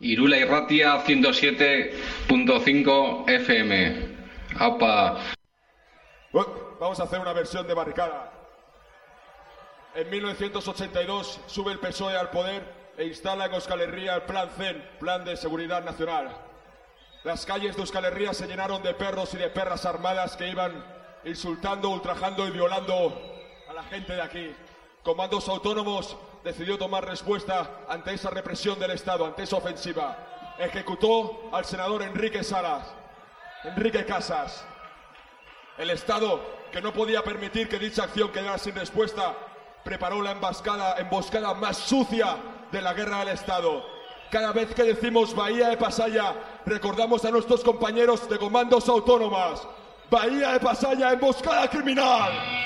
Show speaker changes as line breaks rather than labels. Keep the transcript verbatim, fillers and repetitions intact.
Irula Irratia ciento siete punto cinco F M. ¡Aupa!
Vamos a hacer una versión de Barricada. En mil novecientos ochenta y dos sube el P S O E al poder e instala en Euskal Herria el Plan C E N, Plan de Seguridad Nacional. Las calles de Euskal Herria se llenaron de perros y de perras armadas que iban insultando, ultrajando y violando a la gente de aquí. Comandos Autónomos decidió tomar respuesta ante esa represión del Estado, ante esa ofensiva. Ejecutó al senador Enrique Salas, Enrique Casas. El Estado, que no podía permitir que dicha acción quedara sin respuesta, preparó la emboscada, emboscada más sucia de la guerra del Estado. Cada vez que decimos Bahía de Pasaya, recordamos a nuestros compañeros de Comandos Autónomas. Bahía de Pasaya, emboscada criminal.